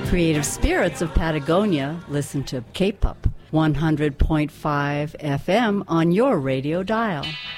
Creative spirits of Patagonia, listen to K-Pop 100.5 FM on your radio dial.